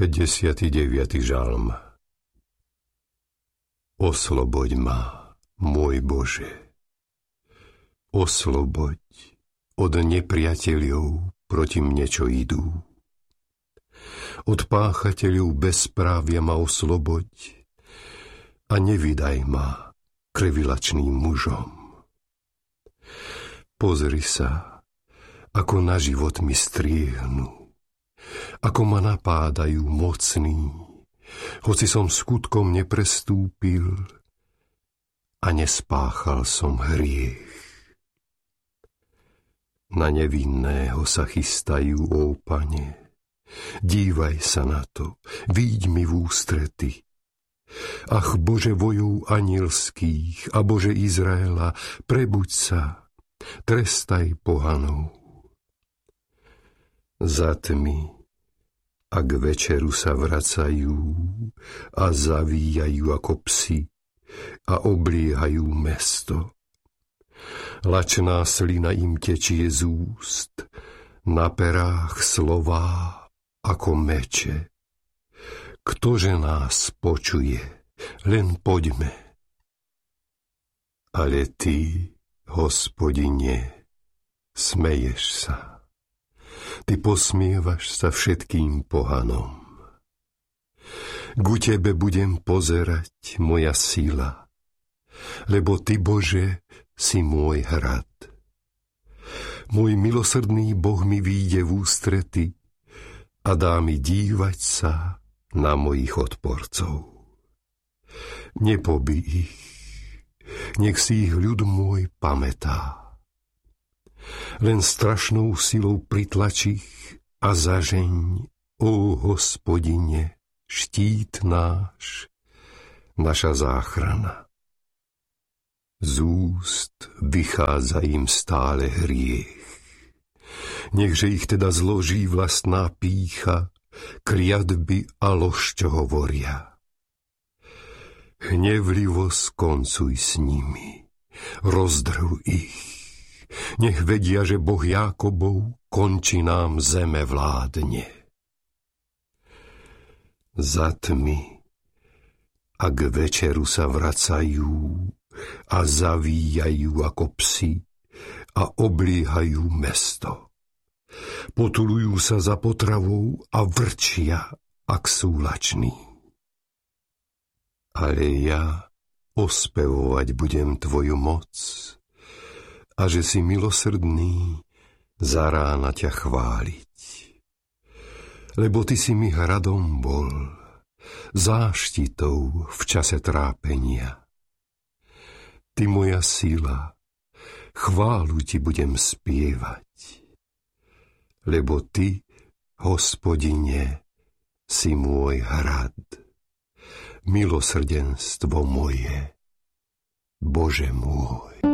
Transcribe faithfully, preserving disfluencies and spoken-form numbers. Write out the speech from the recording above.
päťdesiaty deviaty žalm. Osloboď ma, môj Bože. Osloboď od nepriateľov proti mne, čo idú. Od páchateľov bezprávia ma osloboď a nevydaj ma krvilačným mužom. Pozri sa, ako na život mi striehnu, ako ma napádajú mocní, hoci som skutkom neprestúpil a nespáchal som hriech. Na nevinného sa chystajú, ó Pane, dívaj sa na to, víď mi v ústrety. Ach, Bože vojov anielských a Bože Izraela, prebuď sa, trestaj pohanov. Za tmy a k večeru sa vracajú a zavíjajú ako psi a obliehajú mesto. Lačná slina im tečie z úst, na perách slová ako meče. Ktože nás počuje, len poďme. Ale ty, Hospodine, smeješ sa. Ty posmievaš sa všetkým pohanom. Ku tebe budem pozerať, moja sila, lebo ty, Bože, si môj hrad. Môj milosrdný Boh mi vyjde v ústrety a dá mi dívať sa na mojich odporcov. Nepobij ich, nech si ich ľud môj pamätá. Len strašnou silou pritlač ich a zažeň, ó Hospodine, štít náš, naša záchrana. Z úst vychádza im stále hriech. Nechže ich teda zloží vlastná pýcha, kliatby a lož, čo hovoria. Hnevlivo skoncuj s nimi, rozdrv ich. Nech vedia, že Boh Jákobov konči nám zeme vládne. Za tmy a k večeru sa vracajú a zavíjajú ako psi a obliehajú mesto. Potulujú sa za potravou a vrčia, ak sú lační. Ale ja ospevovať budem tvoju moc, a že si milosrdný, za rána ťa chváliť. Lebo ty si mi hradom bol, záštitou v čase trápenia. Ty moja sila, chválu ti budem spievať. Lebo ty, Hospodine, si môj hrad, milosrdenstvo moje, Bože môj.